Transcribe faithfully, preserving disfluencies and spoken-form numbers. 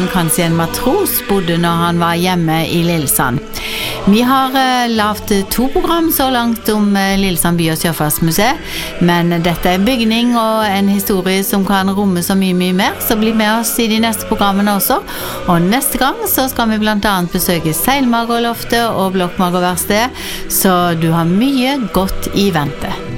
kanskje en matros bodde når han var hjemme i Lillesand. Vi har uh, lavt to program så langt om uh, Lillesand by- og sjøfartsmuseet, men dette er bygning og en historie som kan romme så mye, mye mer, så bli med oss i de neste programmene også. Og neste gang så skal vi blant annet besøke Seilmagerloftet og Blokkmagerverkstedet, så du har mye godt i vente.